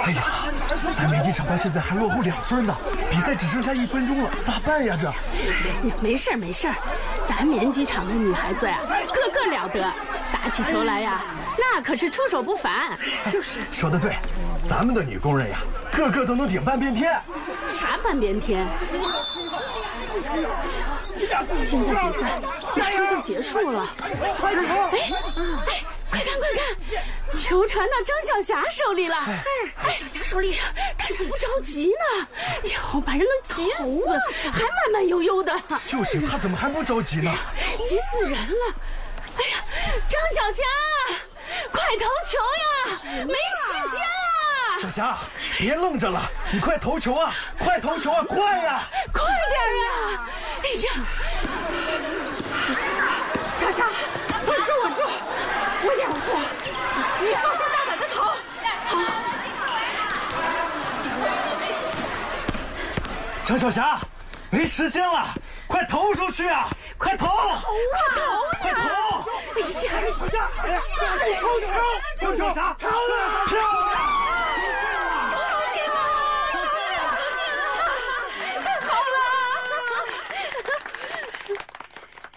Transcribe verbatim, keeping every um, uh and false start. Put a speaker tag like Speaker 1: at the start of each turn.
Speaker 1: 哎呀，咱面积场到现在还落后两分呢，比赛只剩下一分钟了，咋办呀？这
Speaker 2: 没事没事，咱棉机场的女孩子呀，个个了得，打起球来呀，那可是出手不凡。
Speaker 1: 就是，说得对，咱们的女工人呀，个个都能顶半边天。
Speaker 2: 啥半边天？现在比赛马上就结束了。哎哎，快看快看，球传到张小霞手里了。哎，
Speaker 3: 张小霞手里，
Speaker 2: 她咋不着急呢？要把人都急死，还慢慢悠悠的。
Speaker 1: 就是，她怎么还不着急呢？
Speaker 2: 急死人了！哎呀，张小霞，快投球呀，没时间了。
Speaker 1: 小霞，别愣着了，你快投球啊！快投球啊！快呀！
Speaker 2: 快点呀！哎呀，
Speaker 3: 小霞，稳住稳住，我掩护，你放下大胆的投。好。
Speaker 1: 张小霞，没时间了，快投出去啊！快投！
Speaker 2: 投啊！
Speaker 1: 快投！
Speaker 2: 哎呀，
Speaker 1: 投球！投球！漂亮！